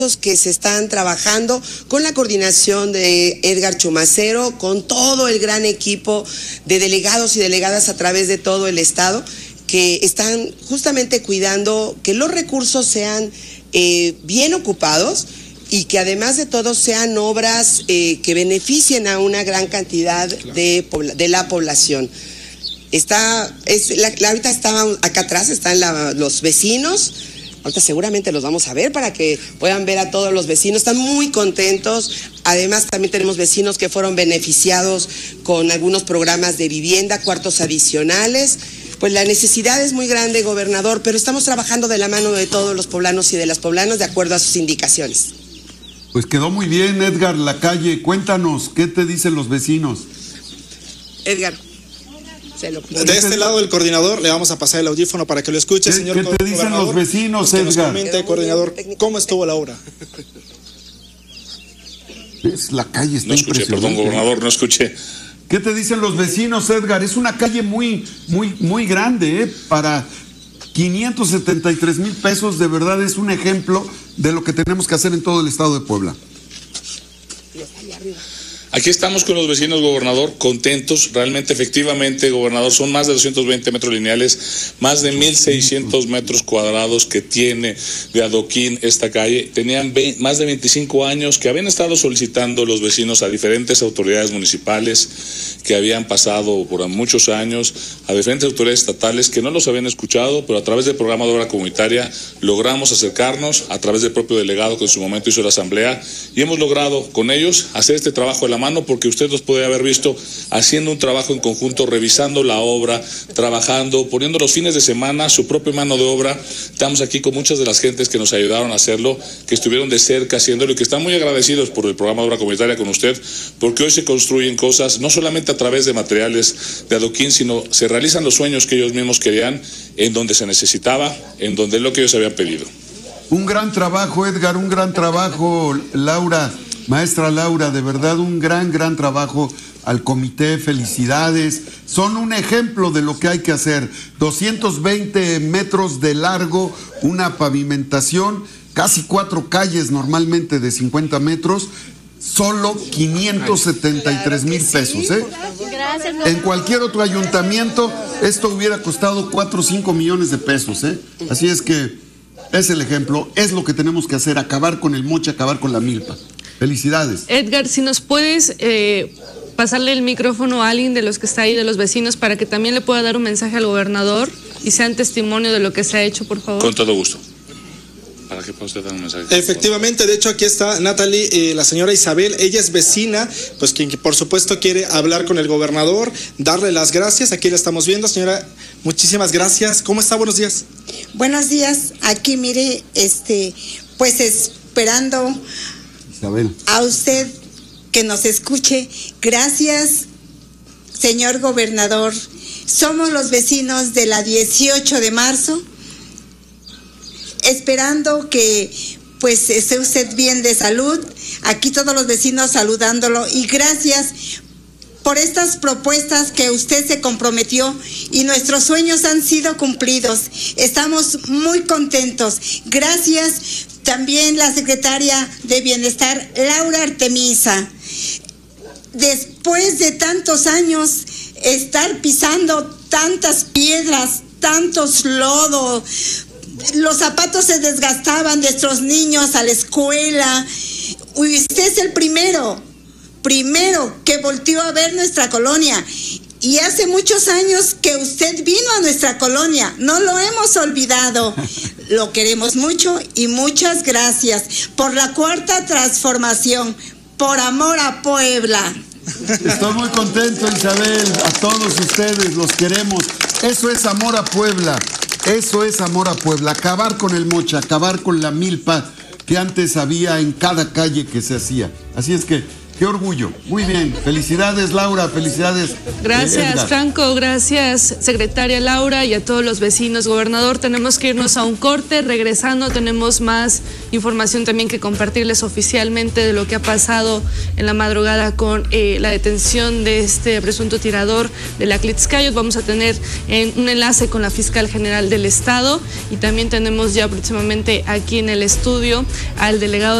que se están trabajando con la coordinación de Edgar Chumacero, con todo el gran equipo de delegados y delegadas a través de todo el estado, que están justamente cuidando que los recursos sean bien ocupados y que además de todo sean obras que beneficien a una gran cantidad de la población. Ahorita estaban acá atrás, están los vecinos. Ahorita seguramente los vamos a ver para que puedan ver a todos los vecinos. Están muy contentos. Además, también tenemos vecinos que fueron beneficiados con algunos programas de vivienda, cuartos adicionales. Pues la necesidad es muy grande, gobernador, pero estamos trabajando de la mano de todos los poblanos y de las poblanas de acuerdo a sus indicaciones. Pues quedó muy bien, Edgar Lacalle. Cuéntanos, ¿qué te dicen los vecinos? Edgar. De este lado del coordinador le vamos a pasar el audífono para que lo escuche, señor gobernador. ¿Qué te dicen los vecinos, Edgar? Nos comente, coordinador, ¿cómo estuvo la obra? La calle está no escuché, perdón, gobernador, no escuché. ¿Qué te dicen los vecinos, Edgar? Es una calle muy grande, para 573,000 pesos, de verdad es un ejemplo de lo que tenemos que hacer en todo el estado de Puebla. Aquí estamos con los vecinos, gobernador, contentos. Realmente, efectivamente, gobernador, son más de 220 metros lineales, más de 1,600 metros cuadrados que tiene de adoquín esta calle. Tenían más de 25 años que habían estado solicitando los vecinos a diferentes autoridades municipales que habían pasado por muchos años, a diferentes autoridades estatales que no los habían escuchado, pero a través del programa de obra comunitaria logramos acercarnos, a través del propio delegado que en su momento hizo la asamblea, y hemos logrado con ellos hacer este trabajo de la mano, porque usted los puede haber visto haciendo un trabajo en conjunto, revisando la obra, trabajando, poniendo los fines de semana su propia mano de obra. Estamos aquí con muchas de las gentes que nos ayudaron a hacerlo, que estuvieron de cerca haciéndolo y que están muy agradecidos por el programa de obra comunitaria con usted, porque hoy se construyen cosas no solamente a través de materiales de adoquín, sino se realizan los sueños que ellos mismos querían, en donde se necesitaba, en donde es lo que ellos habían pedido. Un gran trabajo, Edgar, un gran trabajo, Laura. Maestra Laura, de verdad un gran trabajo al comité, felicidades. Son un ejemplo de lo que hay que hacer. 220 metros de largo, una pavimentación, casi 4 calles normalmente de 50 metros, solo 573,000 pesos. Gracias, en cualquier otro ayuntamiento esto hubiera costado 4 o 5 millones de pesos. Así es que es el ejemplo, es lo que tenemos que hacer, acabar con el moche, acabar con la milpa. Felicidades. Edgar, si nos puedes pasarle el micrófono a alguien de los que está ahí, de los vecinos, para que también le pueda dar un mensaje al gobernador y sean testimonio de lo que se ha hecho, por favor. Con todo gusto. ¿Para qué puede usted dar un mensaje? Efectivamente, de hecho aquí está Natalie, la señora Isabel, ella es vecina, pues quien por supuesto quiere hablar con el gobernador, darle las gracias. Aquí la estamos viendo, señora, muchísimas gracias. ¿Cómo está? Buenos días. Buenos días, aquí mire, pues esperando Isabel, a usted que nos escuche. Gracias, señor gobernador. Somos los vecinos de la 18 de marzo, esperando que pues esté usted bien de salud. Aquí todos los vecinos saludándolo, y gracias por estas propuestas que usted se comprometió, y nuestros sueños han sido cumplidos. Estamos muy contentos. Gracias también la secretaria de Bienestar, Laura Artemisa. Después de tantos años estar pisando tantas piedras, tantos lodos, los zapatos se desgastaban, nuestros niños a la escuela. Usted es el primero que volteó a ver nuestra colonia, y hace muchos años que usted vino a nuestra colonia, no lo hemos olvidado. Lo queremos mucho y muchas gracias por la cuarta transformación, por amor a Puebla. estoy muy contento, Isabel, a todos ustedes los queremos. Eso es amor a Puebla, eso es amor a Puebla, acabar con el moche, acabar con la milpa que antes había en cada calle que se hacía. Así es que Qué orgullo. Muy bien. Felicidades, Laura. Felicidades. Gracias, Edgar. Franco. Gracias, secretaria Laura, y a todos los vecinos. Gobernador, tenemos que irnos a un corte. Regresando, tenemos más información también que compartirles oficialmente de lo que ha pasado en la madrugada con la detención de este presunto tirador de la Atlixcáyotl. Vamos a tener un enlace con la fiscal general del Estado, y también tenemos ya próximamente aquí en el estudio al delegado